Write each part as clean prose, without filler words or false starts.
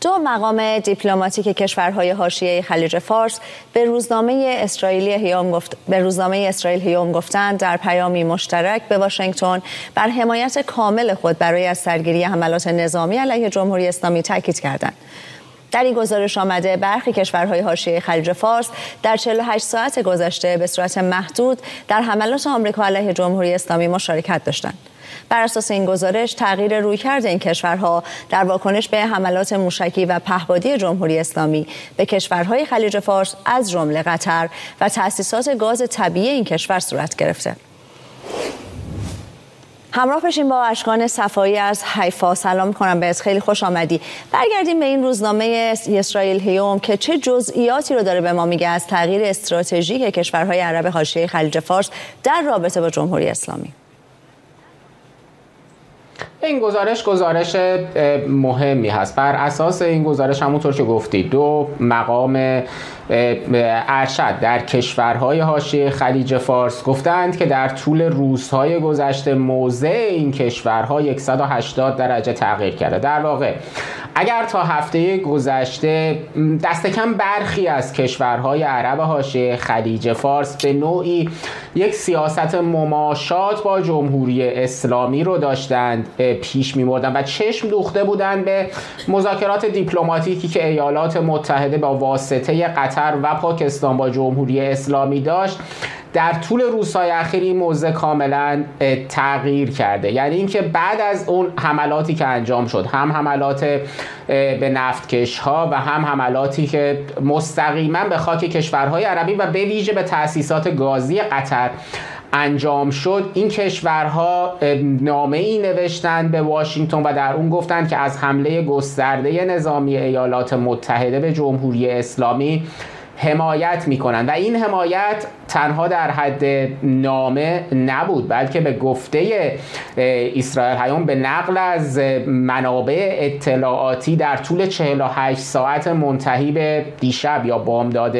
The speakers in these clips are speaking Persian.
دو مقام دیپلماتیک کشورهای حاشیه خلیج فارس به روزنامه اسرائیل هیوم گفتند در پیامی مشترک به واشنگتن بر حمایت کامل خود برای از سرگیری حملات نظامی علیه جمهوری اسلامی تاکید کردند. در این گزارش آمده برخی کشورهای حاشیه خلیج فارس در 48 ساعت گذشته به صورت محدود در حملات آمریکا علیه جمهوری اسلامی مشارکت داشتند. بر اساس این گزارش تغییر رویکرد این کشورها در واکنش به حملات موشکی و پهپادی جمهوری اسلامی به کشورهای خلیج فارس از جمله قطر و تأسیسات گاز طبیعی این کشور صورت گرفته. همراه بشیم با اشکان صفایی از حیفا. سلام می‌کنم بهت، خیلی خوش آمدی. برگردیم به این روزنامه اسرائیل هیوم که چه جزئیاتی رو داره به ما میگه از تغییر استراتژیک کشورهای عرب حاشیه خلیج فارس در رابطه با جمهوری اسلامی. این گزارش مهمی هست. بر اساس این گزارش همونطور که گفتی دو مقام ارشد در کشورهای حاشیه خلیج فارس گفتند که در طول روزهای گذشته موضع این کشورها 180 درجه تغییر کرده. در واقع اگر تا هفته گذشته دست کم برخی از کشورهای عرب حاشیه خلیج فارس به نوعی یک سیاست مماشات با جمهوری اسلامی رو داشتند پیش می‌بردند و چشم دوخته بودند به مذاکرات دیپلماتیکی که ایالات متحده با واسطه قطر و پاکستان با جمهوری اسلامی داشت، در طول روزهای اخیر این موضوع کاملا تغییر کرده. یعنی اینکه بعد از اون حملاتی که انجام شد، هم حملات به نفتکش ها و هم حملاتی که مستقیما به خاک کشورهای عربی و به ویژه به تأسیسات گازی قطر انجام شد، این کشورها نامه‌ای نوشتند به واشنگتن و در اون گفتند که از حمله گسترده نظامی ایالات متحده به جمهوری اسلامی حمایت میکنند و این حمایت تنها در حد نامه نبود، بلکه به گفته اسرائیل هیوم به نقل از منابع اطلاعاتی در طول 48 ساعت منتهی به دیشب یا بامداد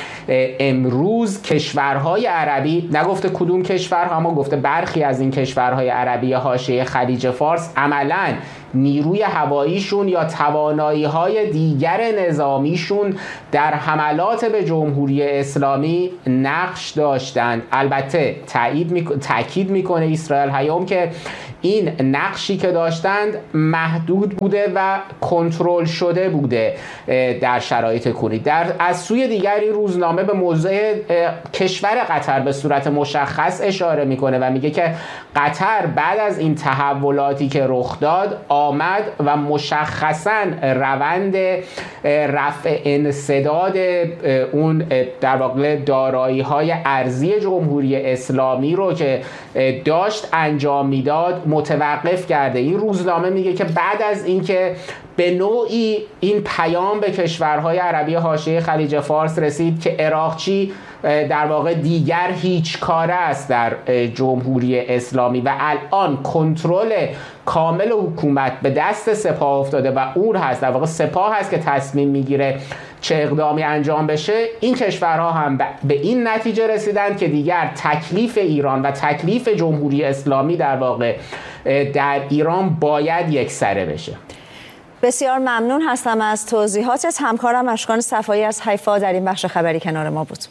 امروز کشورهای عربی، نگفته کدوم کشورها اما گفته برخی از این کشورهای عربی حاشیه خلیج فارس عملاً نیروی هواییشون یا توانایی‌های دیگر نظامیشون در حملات به جمهوری اسلامی نقش داشتند. البته تأکید میکنه اسرائیل هیوم که این نقشی که داشتند محدود بوده و کنترل شده بوده در شرایط کنونی. از سوی دیگر این روزنامه به موضوع کشور قطر به صورت مشخص اشاره میکنه و میگه که قطر بعد از این تحولاتی که رخ داد آمد و مشخصاً روند رفع انسداد اون در واقع دارایی‌های ارزی جمهوری اسلامی رو که داشت انجام میداد متوقف کرده. این روزنامه میگه که بعد از اینکه به نوعی این پیام به کشورهای عربی حاشیه خلیج فارس رسید که عراقچی در واقع دیگر هیچ کاره است در جمهوری اسلامی و الان کنترل کامل حکومت به دست سپاه افتاده و اون هست در واقع سپاه هست که تصمیم میگیره چه اقدامی انجام بشه، این کشورها هم به این نتیجه رسیدند که دیگر تکلیف ایران و تکلیف جمهوری اسلامی در واقع در ایران باید یکسره بشه. بسیار ممنون هستم از توضیحاتت. همکارم اشکان صفایی از حیفا در این بخش خبری کنار ما بود.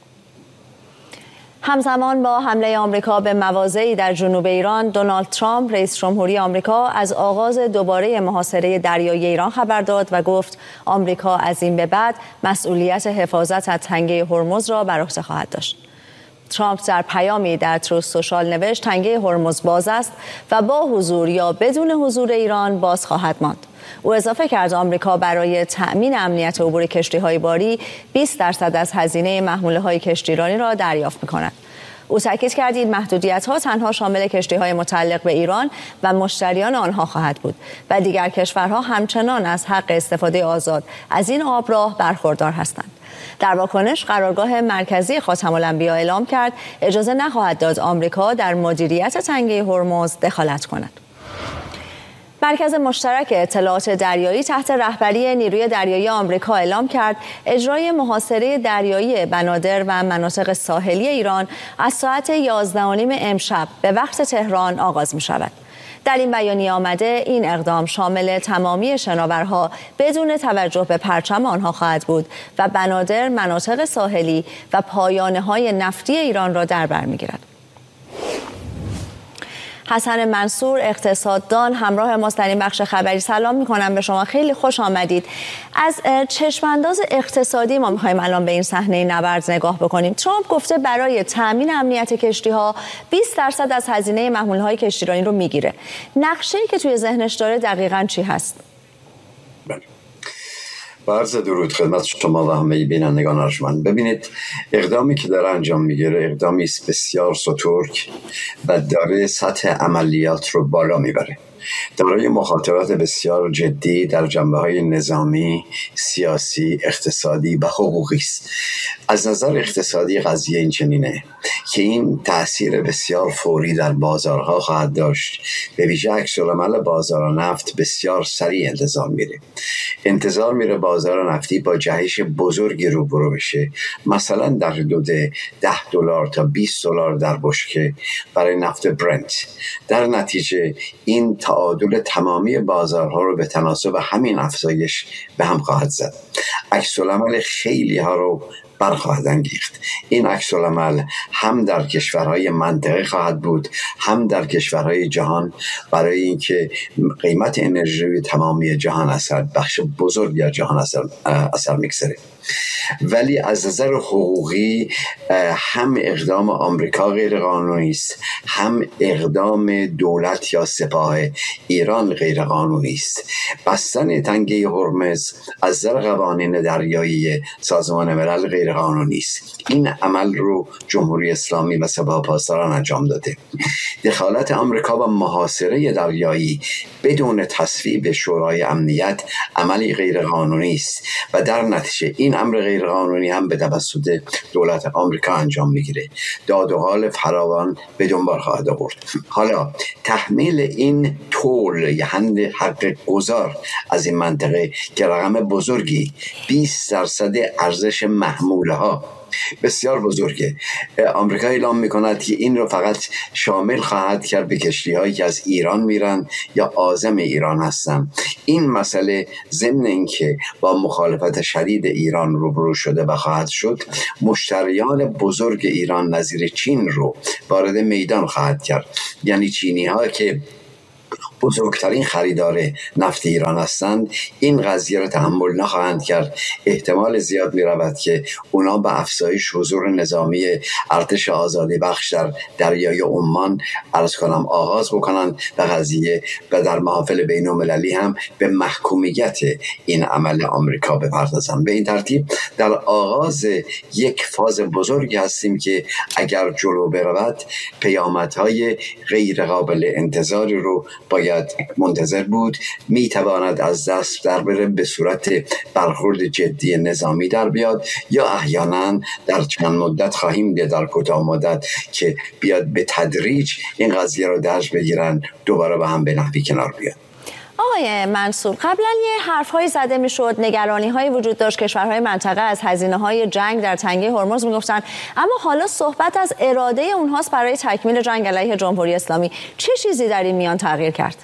همزمان با حمله آمریکا به مواضعی در جنوب ایران، دونالد ترامپ رئیس جمهوری آمریکا از آغاز دوباره محاصره دریایی ایران خبر داد و گفت آمریکا از این به بعد مسئولیت حفاظت از تنگه هرمز را بر عهده خواهد داشت. ترامپ در پیامی در تروث سوشال نوشت تنگه هرمز باز است و با حضور یا بدون حضور ایران باز خواهد ماند. او اضافه کرد آمریکا برای تأمین امنیت عبور کشتی‌های باری 20% از هزینه محموله‌های کشتیرانی را دریافت می‌کند. او تاکید کرد این محدودیت‌ها تنها شامل کشتی‌های متعلق به ایران و مشتریان آنها خواهد بود و دیگر کشورها همچنان از حق استفاده آزاد از این آبراه برخوردار هستند. در واکنش قرارگاه مرکزی خاتم الانبیا اعلام کرد اجازه نخواهد داد آمریکا در مدیریت تنگه هرمز دخالت کند. مرکز مشترک اطلاعات دریایی تحت رهبری نیروی دریایی آمریکا اعلام کرد اجرای محاصره دریایی بنادر و مناطق ساحلی ایران از ساعت 11:30 امشب به وقت تهران آغاز می شود. در این بیانیه آمده این اقدام شامل تمامی شناورها بدون توجه به پرچم آنها خواهد بود و بنادر مناطق ساحلی و پایانه‌های نفتی ایران را در بر می‌گیرد. حسن منصور اقتصاددان همراه ماست در این بخش خبری. سلام میکنم به شما، خیلی خوش آمدید. از چشمانداز اقتصادی ما میخوایم الان به این صحنه نبرد نگاه بکنیم. ترامپ گفته برای تامین امنیت کشتی‌ها 20% از هزینه محمول‌های کشتیرانی رو میگیره. نقشه‌ای که توی ذهنش داره دقیقاً چی هست؟ با عرض درود خدمت شما و همه بینندگان ارجمند. ببینید، اقدامی که داره انجام میگیره اقدامی است بسیار سترگ و داره سطح عملیات رو بالا میبره. دارای مخاطرات بسیار جدی در جنبه‌های نظامی، سیاسی، اقتصادی و حقوقی است. از نظر اقتصادی قضیه این چنینه که این تأثیر بسیار فوری در بازارها خواهد داشت. به ویژه عکس‌العمل بازار نفت بسیار سریع انتظار میره بازار نفتی با جهش بزرگی روبرو بشه، مثلا در حدود $10 تا $20 در بشکه برای نفت برنت. در نتیجه این تعادل تمامی بازارها رو به تناسب همین افزایش به هم خواهد زد. عکس‌العمل خیلی ها رو برخواهد انگیخت. این عکس‌العمل هم در کشورهای منطقه خواهد بود، هم در کشورهای جهان، برای اینکه قیمت انرژی تمامی جهان بخش بزرگی از جهان اثر میگذاره. ولی از نظر حقوقی هم اقدام آمریکا غیر قانونی است، هم اقدام دولت یا سپاه ایران غیر قانونی است. بستن تنگه هرمز از نظر قوانین دریایی سازمان ملل غیر قانونی است. این عمل رو جمهوری اسلامی و سپاه پاسداران انجام داده. دخالت آمریکا و محاصره دریایی بدون تصویب شورای امنیت عملی غیر قانونی است و در نتیجه این امر غیر قانونی هم به توسط دولت آمریکا انجام میگیره. داد و حال فراوان به دنبال خواهد آورد. حالا تحمیل این تول یعنی حق گذار از این منطقه که رقم بزرگی 20% ارزش محموله ها بسیار بزرگه. آمریکا اعلام میکند که این رو فقط شامل خواهد کرد به کشتی هایی که از ایران میرن یا عازم ایران هستن. این مسئله ضمن اینکه با مخالفت شدید ایران روبرو شده و خواهد شد، مشتریان بزرگ ایران نظیر چین رو وارد میدان خواهد کرد. یعنی چینی ها که بزرگترین خریدار نفت ایران هستند این قضیه را تحمل نخواهند کرد. احتمال زیاد می رود که اونا به افزایش حضور نظامی ارتش آزادی بخش در دریای عمان آغاز بکنند و قضیه و در محافل بین المللی هم به محکومیت این عمل آمریکا بپردازند. به این ترتیب در آغاز یک فاز بزرگی هستیم که اگر جلو برود پیامدهای غیر قابل انتظاری رو باید منتظر بود. میتواند از دست در بره به صورت برخورد جدی نظامی در بیاد، یا احیانا در چند مدت خواهیم دید در کوتاه مدت که بیاد به تدریج این قضیه رو درج بگیرن، دوباره با هم به نحوی کنار بیاد. آقای منصور، قبلا یه حرف‌هایی زده میشد، نگرانی‌هایی وجود داشت، کشورهای منطقه از هزینه‌های جنگ در تنگه هرمز میگفتن، اما حالا صحبت از اراده اونهاست برای تکمیل جنگ علیه جمهوری اسلامی. چه چیزی در این میان تغییر کرد؟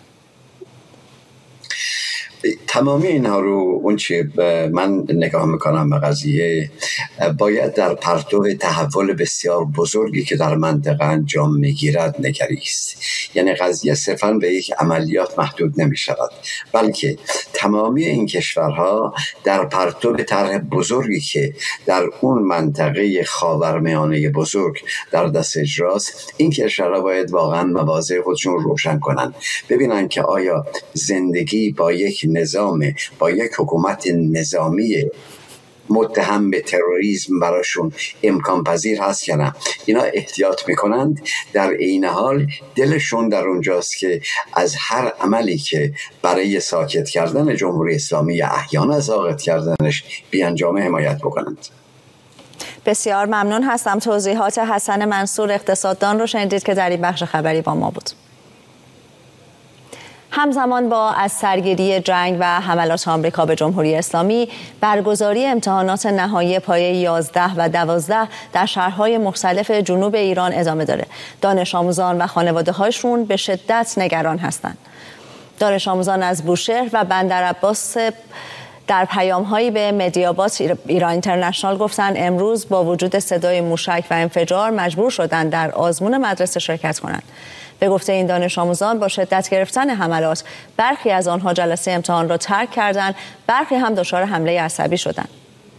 تمامی اینها رو اون چی من نگاه میکنم به قضیه باید در پرتو تحول بسیار بزرگی که در منطقه انجام میگیرد نگریست. یعنی قضیه صرفاً به یک عملیات محدود نمی شود، بلکه تمامی این کشورها در پرتو طرح بزرگی که در اون منطقه خاورمیانه بزرگ در دست اجراست، این کشورها باید واقعاً مواضع خودشون روشن کنن، ببینن که آیا زندگی با یک نظام، با یک حکومت نظامی متهم به تروریسم براشون امکان پذیر هست یا نه. اینا احتیاط میکنند، در عین حال دلشون در اونجاست که از هر عملی که برای ساکت کردن جمهوری اسلامی یا احیانا ساقط کردنش بیانجامه حمایت بکنند. بسیار ممنون هستم. توضیحات حسن منصور اقتصاددان رو شنیدید که در این بخش خبری با ما بود. همزمان با از سرگیری جنگ و حملات آمریکا به جمهوری اسلامی، برگزاری امتحانات نهایی پایه 11 و 12 در شهرهای مختلف جنوب ایران ادامه داره. دانش آموزان و خانواده‌هاشون به شدت نگران هستند. دانش آموزان از بوشهر و بندرعباس در پیام‌هایی به مدیابات ایران اینترنشنال گفتن امروز با وجود صدای موشک و انفجار مجبور شدند در آزمون مدرسه شرکت کنند. به گفته این دانش آموزان با شدت گرفتن حملات برخی از آنها جلسه امتحان را ترک کردند، برخی هم دچار حمله عصبی شدند.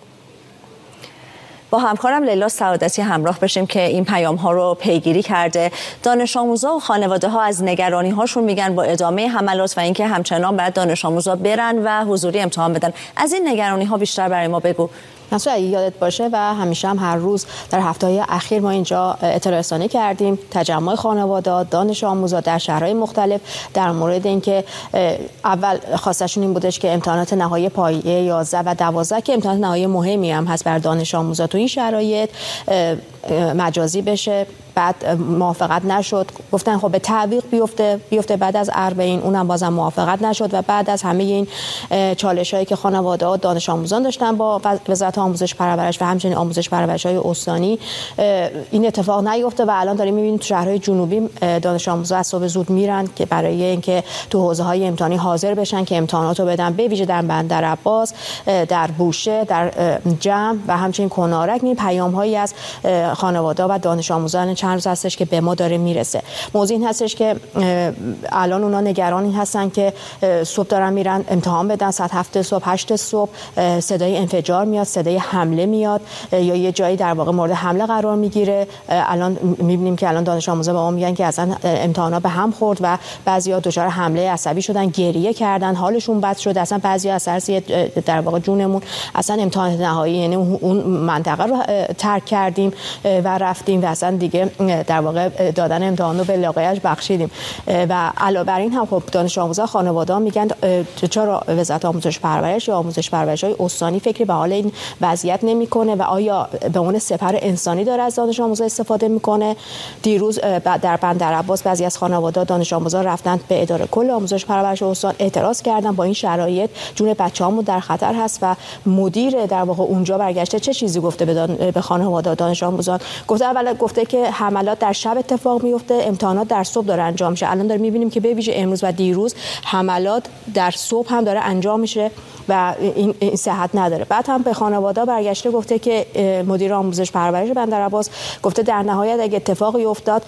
با همکارم لیلا سعادتی همراه بشیم که این پیام‌ها رو پیگیری کرده. دانش آموزا و خانواده‌ها از نگرانی‌هاشون میگن با ادامه حملات و اینکه همچنان باید دانش آموزا برن و حضوری امتحان بدن. از این نگرانی‌ها بیشتر برای ما بگو. مثلا یادت باشه و همیشه هم هر روز در هفته‌های اخیر ما اینجا اطلاع رسانی کردیم، تجمع خانواده، دانش آموزا در شهرهای مختلف در مورد اینکه اول خواستشون این بودش که امتحانات نهایی پایه 11 و 12 که امتحانات نهایی مهمی هم هست بر دانش آموزا تو این شرایط مجازی بشه. بعد موافقت نشد، گفتن خب به تعویق بیفته بعد از اربعین، اونم بازم موافقت نشد و بعد از همه این چالش‌هایی که خانواده‌ها دانش آموزان داشتن با وزارت آموزش پرورش و همچنین آموزش پرورش‌های استانی این اتفاق نیفته و الان داریم می‌بینیم تو شهرهای جنوبی دانش آموزان از صبح زود میرن که برای اینکه تو حوزه‌های امتحانی حاضر بشن که امتحاناتو بدن، به ویژه در بندرعباس، در بوشهر، در جمع و همچنین کنارک. این پیام‌هایی از خانواده‌ها و دانش آموزان چند روز هستش که به ما داره میرسه. موضوع این هستش که الان اونا نگران این هستن که صبح دارن میرن امتحان بدن، ساعت 7 صبح 8 صبح صدای انفجار میاد، صدای حمله میاد یا یه جایی در واقع مورد حمله قرار میگیره. الان میبینیم که الان دانش آموزا به ما میگن که اصلا امتحانا به هم خورد و بعضیا دچار حمله عصبی شدن، گریه کردن، حالشون بد شد. اصلا بعضیا از ترس در واقع جونمون اصلا امتحان نهایی یعنی اون منطقه رو ترک کردیم و رفتیم و اصلا دیگه در واقع دادن امتحان رو به لاغیش بخشیدیم. و علاوه بر این هم خب دانش آموزا خانواده‌ها میگن چرا وزارت آموزش پرورش یا آموزش پرورش‌های استانی فکری به حال این وضعیت نمی‌کنه و آیا به عنوان سپر انسانی داره از دانش آموزا استفاده می‌کنه. دیروز در بندرعباس بعضی از خانواده‌ها دانش آموزا رفتن به اداره کل آموزش پرورش استان اعتراض کردن، با این شرایط جون بچه‌هامون در خطر هست و مدیر در واقع اونجا برگشته چه چیزی گفته به خانواده دانش آموزان؟ گفته که حملات در شب اتفاق میفته، امتحانات در صبح داره انجام میشه. الان داریم میبینیم که به ویژه امروز و دیروز حملات در صبح هم داره انجام میشه و این صحت نداره. بعد هم به خانواده برگشته گفته که مدیر آموزش پرورش بندرعباس گفته در نهایت اگه اتفاقی افتاد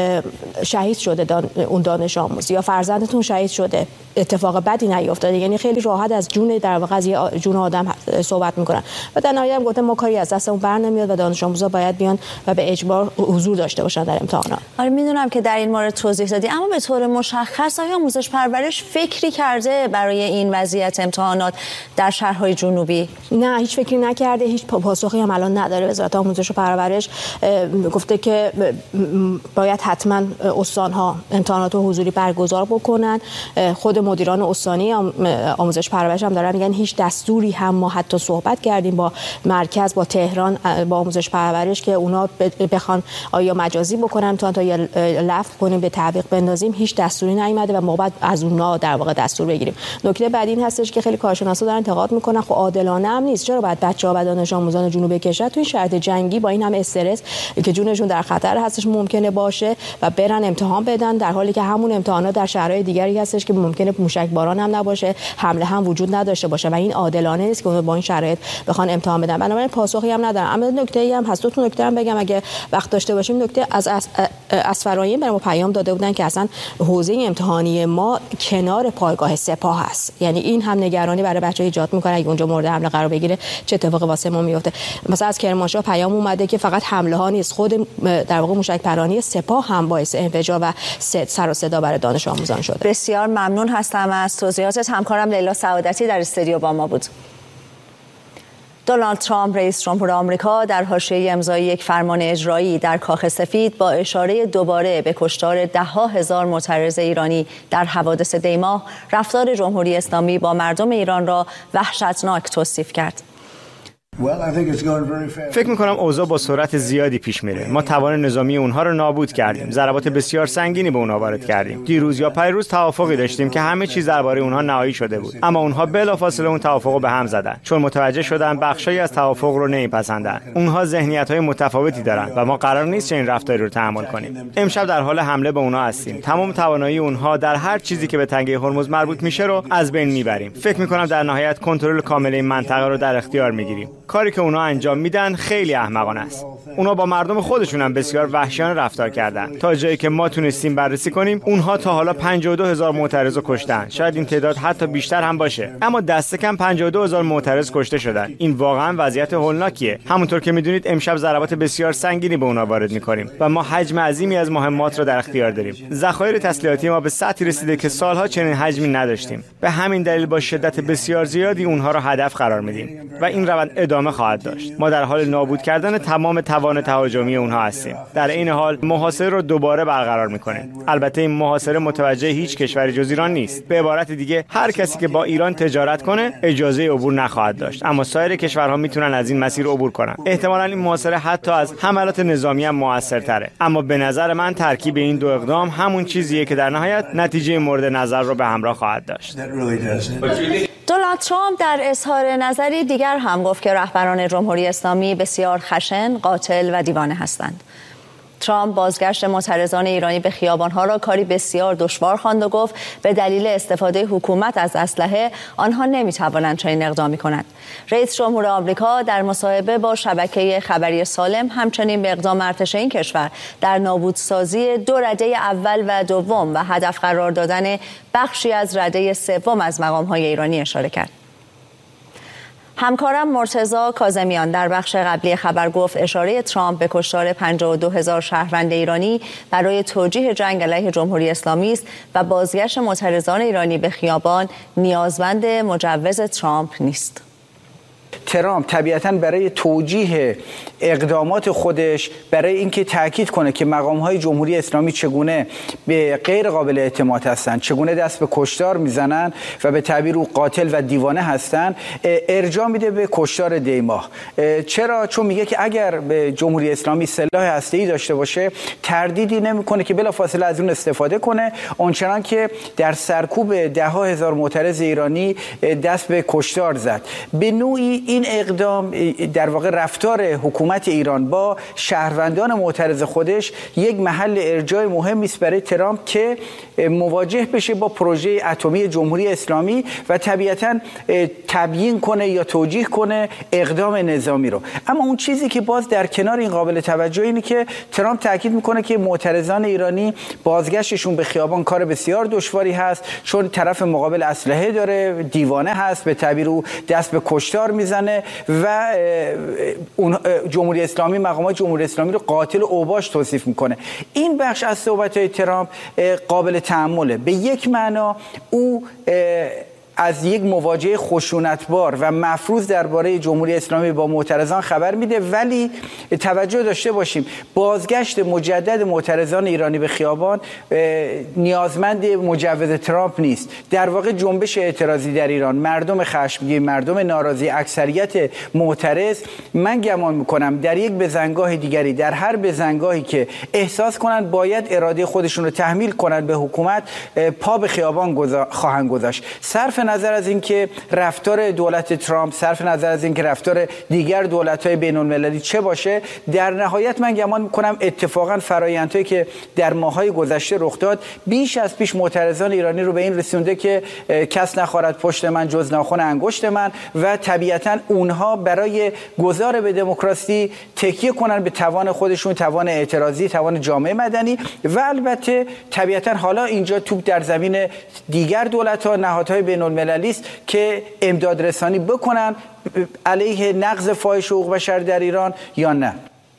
شهید شده اون دانش آموز یا فرزندتون شهید شده، اتفاق بدی نیفتاده. یعنی خیلی راحت از جون در واقع از جون آدم صحبت میکنن و در نهایت هم گفته ما کاری از دستمون بر نمیاد و دانش آموزا باید بیان و به اجبار حضور داشته باشن در امتحانات. آره میدونم که در این مورد توضیح دادی، اما به طور مشخص آیا آموزش پرورش فکری کرده برای این وضعیت امتحانات در شهرهای جنوبی؟ نه، هیچ فکری نکرده، هیچ پاسخی هم الان نداره. وزارت آموزش و پرورش گفته که باید حتما استان‌ها امتحانات حضوری برگزار بکنن. خود مدیران استانی آموزش پرورش هم دارن میگن هیچ دستوری هم ما حتی صحبت کردیم با مرکز، با تهران، با آموزش پرورش که اونا بخوان آیا مجازی بکنن تا یا لغو کنیم به تعویق بندازیم، هیچ دستوری نیامده و ما باید از اونا در واقع دستور بگیریم. نکته بعد این هستش که خیلی کارشناسا دارن انتقاد میکنن خب عادلانه هم نیست، چرا باید بچه‌ها و دانش آموزان جنوب کشور توی شرایط جنگی با این همه استرس که جونشون در خطر هستش ممکنه باشه و برن امتحان بدن، در حالی که همون امتحانات در شرایط دیگری هستش که ممکنه موشک باران هم نباشه، حمله هم وجود نداشته باشه و این عادلانه نیست که با این شرایط بخوان امتحان بدن. بنابراین پاسخی هم ندارم. اما نکته‌ای هم هست، دو تا نکته هم بگم اگه وقت داشته باشیم. نکته از اسفرایین برام پیام داده بودن که اصلا حوزه امتحانی ما کنار پایگاه سپاه هست، یعنی این هم نگرانی برای بچه‌ها ایجاد میکنه اگه اونجا مورد حمله قرار بگیره چه اتفاقی واسه ما میفته. مثلا از کرمانشاه پیام اومده که فقط حمله ها نیست، خود در واقع موشک پرانی سپاه هم باعث انفجار و سر و صدا برای دانش آموزان شده. بسیار ممنون هستم از توضیحاتت. همکارم لیلا سعادتی در استودیو با ما بود. دونالد ترامپ رئیس جمهور آمریکا در حاشیه امضای یک فرمان اجرایی در کاخ سفید با اشاره دوباره به کشتار ده‌ها هزار معترض ایرانی در حوادث دی‌ماه، رفتار جمهوری اسلامی با مردم ایران را وحشتناک توصیف کرد. فکر می‌کنم اوضاع با سرعت زیادی پیش میره. ما توان نظامی اونها رو نابود کردیم. ضربات بسیار سنگینی به اونها وارد کردیم. دیروز یا پیروز توافقی داشتیم که همه چیز درباره اونها نهایی شده بود. اما اونها بلافاصله اون توافق رو به هم زدن. چون متوجه شدن بخشایی از توافق رو نمیپسندن. اونها ذهنیت‌های متفاوتی دارن و ما قرار نیست چنین رفتاری رو تحمل کنیم. امشب در حال حمله به اونها هستیم. تمام توانایی اونها در هر چیزی که به تنگه هرمز مربوط میشه رو از بین میبریم. فکر می‌کنم در نهایت کنترل کامل این منطقه رو در اختیار میگیریم. کاری که اونها انجام میدن خیلی احمقانه است. اونها با مردم خودشون هم بسیار وحشیانه رفتار کردن. تا جایی که ما تونستیم بررسی کنیم، اونها تا حالا 52000 معترض رو کشتن. شاید این تعداد حتی بیشتر هم باشه. اما دست کم 52000 معترض کشته شدن. این واقعا وضعیت هولناکیه. همونطور که میدونید امشب ضربات بسیار سنگینی به اونها وارد میکنیم و ما حجم عظیمی از مهمات رو در اختیار داریم. ذخایر تسلیحاتی ما به سطحی رسیده که سالها چنین حجمی نداشتیم. به همین دلیل با شدت بسیار زیادی اونها رو هدف قرار میدیم و این روند ادامه خواهد داشت. ما در حال نابود کردن تمام توان تهاجمی اونها هستیم. در این حال محاصره رو دوباره برقرار میکنیم. البته این محاصره متوجه هیچ کشوری جز ایران نیست. به عبارت دیگه هر کسی که با ایران تجارت کنه اجازه عبور نخواهد داشت، اما سایر کشورها میتونن از این مسیر عبور کنن. احتمالاً این محاصره حتی از حملات نظامی هم موثرتره. اما به نظر من ترکیب این دو اقدام همون چیزیه که در نهایت نتیجه مورد نظر رو به همراه خواهد داشت. دونالد ترامپ در اظهار نظری دیگر هم گفت که رهبران جمهوری اسلامی بسیار خشن، قاتل و دیوانه هستند. ترامپ بازگشت معترضان ایرانی به خیابان‌ها را کاری بسیار دشوار خواند و گفت به دلیل استفاده حکومت از اسلحه آنها نمی‌توانند چنین اقدامی کنند. رئیس جمهور آمریکا در مصاحبه با شبکه خبری سالم همچنین به اقدام ارتش این کشور در نابودسازی دو رده اول و دوم و هدف قرار دادن بخشی از رده سوم از مقام‌های ایرانی اشاره کرد. همکارم مرتضی کاظمیان در بخش قبلی خبر گفت اشاره ترامپ به کشتار 52,000 شهروند ایرانی برای توجیه جنگ علیه جمهوری اسلامی است و بازگشت معترضان ایرانی به خیابان نیازمند مجوز ترامپ نیست. ترامپ طبیعتاً برای توجیه اقدامات خودش، برای اینکه تاکید کنه که مقام‌های جمهوری اسلامی چگونه به غیر قابل اعتماد هستند، چگونه دست به کشتار میزنن و به تعبیر او قاتل و دیوانه هستند، ارجاع میده به کشتار دیماه. چرا؟ چون میگه که اگر به جمهوری اسلامی سلاح هسته‌ای داشته باشه تردیدی نمیکنه که بلافاصله از اون استفاده کنه، آنچنان که در سرکوب ده‌ها هزار معترض ایرانی دست به کشتار زد. به نوعی این اقدام در واقع رفتار حکومت ایران با شهروندان معترض خودش یک محل ارجاع مهمی است برای ترامپ که مواجه بشه با پروژه اتمی جمهوری اسلامی و طبیعتاً تبیین کنه یا توجیه کنه اقدام نظامی رو. اما اون چیزی که باز در کنار این قابل توجه اینه که ترامپ تاکید میکنه که معترضان ایرانی بازگشتشون به خیابان کار بسیار دشواری هست، چون طرف مقابل اسلحه داره، دیوانه هست، به تعبیر او دست به کشتار میزنه و اون جمهوری اسلامی، مقامات جمهوری اسلامی رو قاتل و اوباش توصیف میکنه. این بخش از صحبت‌های ترامپ قابل تأمله. به یک معنا او از یک مواجهه خشونتبار و مفروض درباره جمهوری اسلامی با معترضان خبر میده، ولی توجه داشته باشیم بازگشت مجدد معترضان ایرانی به خیابان نیازمند مجوز ترامپ نیست. در واقع جنبش اعتراضی در ایران، مردم خشمگین، مردم ناراضی، اکثریت معترض، من گمان میکنم در یک بزنگاه دیگری، در هر بزنگاهی که احساس کنند باید اراده خودشون رو تحمیل کنند به حکومت، پا به خیابان خواهند گذاشت. صرف نظر از اینکه رفتار دولت ترامپ، صرف نظر از اینکه رفتار دیگر دولت‌های بین‌المللی چه باشه، در نهایت من گمان می‌کنم اتفاقاً فرآیندهایی که در ماه‌های گذشته رخ داد بیش از پیش معترضان ایرانی رو به این رسونده که کس نخوارد پشت من جز ناخن انگشت من و طبیعتاً اونها برای گذار به دموکراسی تکیه کنن به توان خودشون، توان اعتراضی، توان جامعه مدنی و البته طبیعتاً حالا اینجا توپ در زمین دیگر دولت‌ها، نهادهای بین‌المللی است که امداد رسانی بکنن علیه نقض فاحش حقوق بشر در ایران یا نه.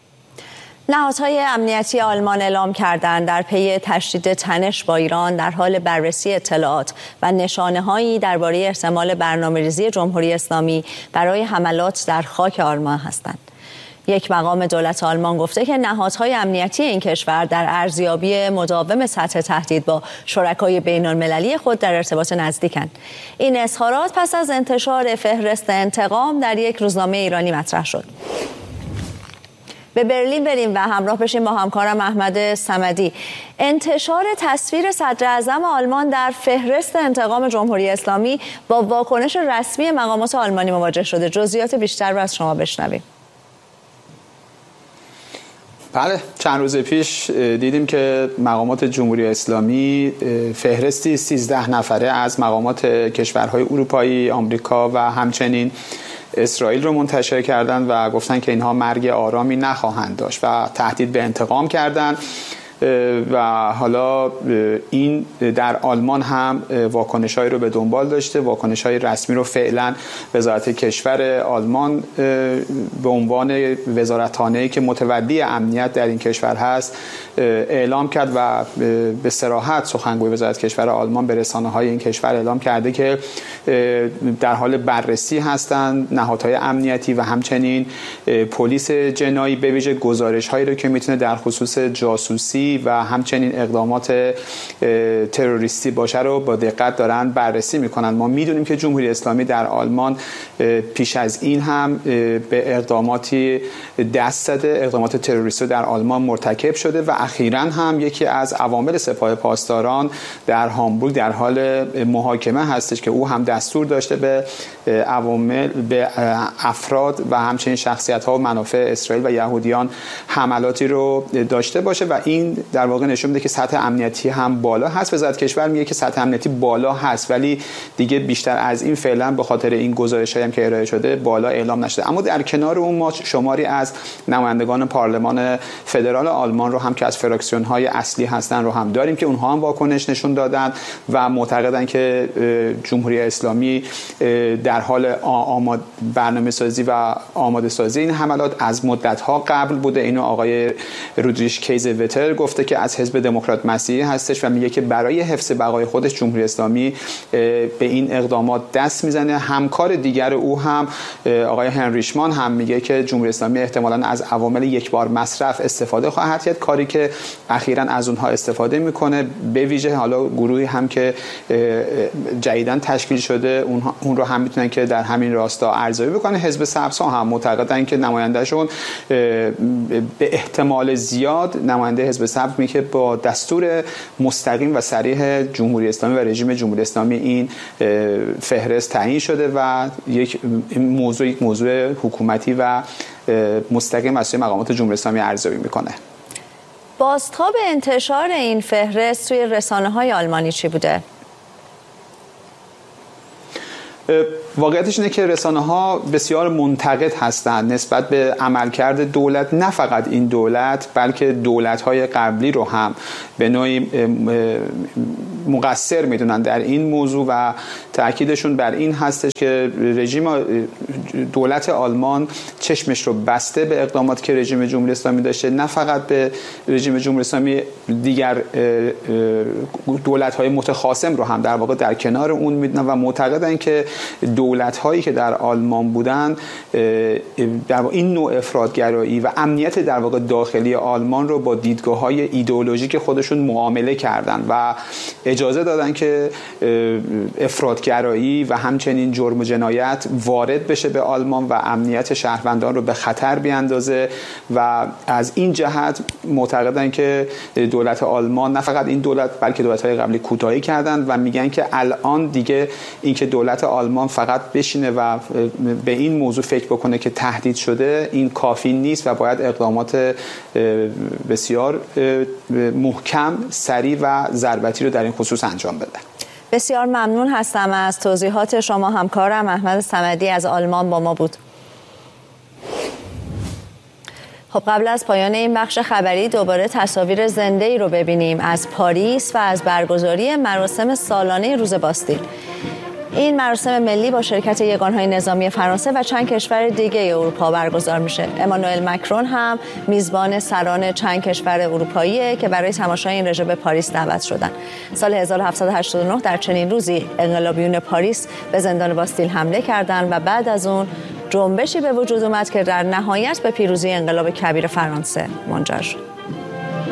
نهادهای امنیتی آلمان اعلام کردند در پی تشدید تنش با ایران در حال بررسی اطلاعات و نشانه‌هایی درباره احتمال برنامه‌ریزی جمهوری اسلامی برای حملات در خاک آلمان هستند. یک مقام دولت آلمان گفته که نهادهای امنیتی این کشور در ارزیابی مداوم سطح تهدید با شرکای بین‌المللی خود در ارتباط نزدیکند. این اظهارات پس از انتشار فهرست انتقام در یک روزنامه ایرانی مطرح شد. به برلین بریم و همراه بشیم با همکارم احمد صمدی. انتشار تصویر صدر اعظم آلمان در فهرست انتقام جمهوری اسلامی با واکنش رسمی مقامات آلمانی مواجه شده. جزئیات بیشتر رو از شما بشنویم. بله، چند روز پیش دیدیم که مقامات جمهوری اسلامی فهرستی 13 نفره از مقامات کشورهای اروپایی، آمریکا و همچنین اسرائیل رو منتشر کردند و گفتن که اینها مرگ آرامی نخواهند داشت و تهدید به انتقام کردند. و حالا این در آلمان هم واکنش‌هایی رو به دنبال داشته. واکنش‌های رسمی رو فعلا وزارت کشور آلمان به عنوان وزارتخانه‌ای که متولی امنیت در این کشور هست اعلام کرد و به صراحت سخنگوی وزارت کشور آلمان به رسانه‌های این کشور اعلام کرده که در حال بررسی هستند نهادهای امنیتی و همچنین پلیس جنایی به ویژه گزارش‌هایی رو که میتونه در خصوص جاسوسی و همچنین اقدامات تروریستی باشه رو با دقت دارن بررسی میکنن. ما میدونیم که جمهوری اسلامی در آلمان پیش از این هم به اقداماتی دست زده، اقدامات تروریستی در آلمان مرتکب شده و اخیراً هم یکی از عوامل سپاه پاسداران در هامبورگ در حال محاکمه هستش که او هم دستور داشته به افراد و همچنین شخصیت‌ها و منافع اسرائیل و یهودیان حملاتی رو داشته باشه و این در واقع نشون میده که سطح امنیتی هم بالا هست. وزارت کشور میگه که سطح امنیتی بالا هست ولی دیگه بیشتر از این فعلا به خاطر این گزارش‌هایی هم که ارائه شده بالا اعلام نشده. اما در کنار اون ما شماری از نمایندگان پارلمان فدرال آلمان رو هم که از فراکسیون‌های اصلی هستن رو هم داریم که اونها هم واکنش نشون دادن و معتقدن که جمهوری اسلامی در حال برنامه‌سازی و آماده سازی این حملات از مدت‌ها قبل بوده. اینو آقای رودریش کیزوتر گفته که از حزب دموکرات مسیحی هستش و میگه که برای حفظ بقای خودش جمهوری اسلامی به این اقدامات دست میزنه. همکار دیگر او هم آقای هنریشمان هم میگه که جمهوری اسلامی احتمالاً از عوامل یکبار مصرف استفاده خواهد کرد، کاری که اخیراً از اونها استفاده میکنه. به ویژه حالا گروهی هم که جدیداً تشکیل شده اون رو هم میتونن که در همین راستا ارزیابی بکنه. حزب سبزها هم معتقدن که نمایندهشون به احتمال زیاد نماینده حزب سبز میگه با دستور مستقیم و صریح جمهوری اسلامی و رژیم جمهوری اسلامی این فهرست تعیین شده و یک موضوع حکومتی و مستقیم از مقامات جمهوری اسلامی ارزیابی میکنه. بازتاب انتشار این فهرست توی رسانه‌های آلمانی چی بوده؟ واقعیتش اینه که رسانه‌ها بسیار منتقد هستند نسبت به عملکرد دولت، نه فقط این دولت بلکه دولت‌های قبلی رو هم به نوعی مقصر میدونن در این موضوع و تاکیدشون بر این هستش که دولت آلمان چشمش رو بسته به اقداماتی که رژیم جمهوری اسلامی داشته، نه فقط به رژیم جمهوری اسلامی، دیگر دولت‌های متخاصم رو هم در واقع در کنار اون میدونن و معتقدن که دولت‌هایی که در آلمان بودن در واقع این نوع افراط‌گرایی و امنیت در واقع داخلی آلمان رو با دیدگاه‌های ایدئولوژیک خودشون معامله کردن و اجازه دادن که افراط‌گرایی و همچنین جرم و جنایت وارد بشه به آلمان و امنیت شهروندان رو به خطر بیاندازه و از این جهت معتقدن که دولت آلمان، نه فقط این دولت بلکه دولت‌های قبلی کوتاهی کردن و میگن که الان دیگه اینکه دولت آلمان فقط بشینه و به این موضوع فکر بکنه که تهدید شده این کافی نیست و باید اقدامات بسیار محکم، سریع و ضربتی رو در این خصوص انجام بده. بسیار ممنون هستم از توضیحات شما. همکارم احمد صمدی از آلمان با ما بود. خب قبل از پایان این بخش خبری دوباره تصاویر زنده‌ای رو ببینیم از پاریس و از برگزاری مراسم سالانه روز باستیل. این مراسم ملی با شرکت یگانهای نظامی فرانسه و چند کشور دیگه اروپا برگزار میشه. امانوئل مکرون هم میزبان سران چند کشور اروپاییه که برای تماشای این رژه به پاریس دعوت شدن. سال 1789 در چنین روزی انقلابیون پاریس به زندان باستیل حمله کردند و بعد از اون جنبشی به وجود اومد که در نهایت به پیروزی انقلاب کبیر فرانسه منجر شد.